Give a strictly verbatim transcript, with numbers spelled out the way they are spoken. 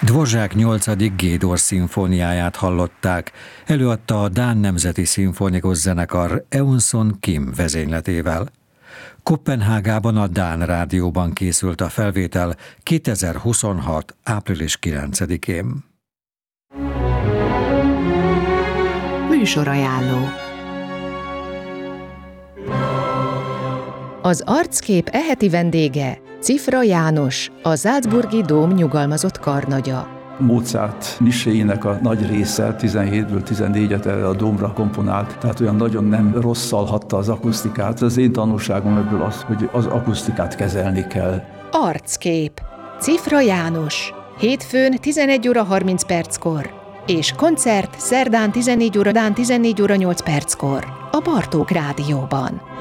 Dvořák nyolcadik G-dur szimfóniáját hallották, előadta a Dán Nemzeti Szimfonikus Zenekar Eunson Kim vezényletével. Koppenhágában a Dán Rádióban készült a felvétel kétezer-huszonhat. április kilencedikén. Műsorajánló. Az Arckép eheti vendége Cifra János, a Salzburgi Dóm nyugalmazott karnagya. Mozart miséinek a nagy része, tizenhétből tizennégyet erre a dómra komponált, tehát olyan nagyon nem rosszalhatta az akusztikát. Az én tanulságom ebből az, hogy az akusztikát kezelni kell. Arckép. Cifra János. Hétfőn tizenegy óra harminc perckor. És koncert szerdán tizennégy óra, tizennégy óra nyolc perckor. A Bartók Rádióban.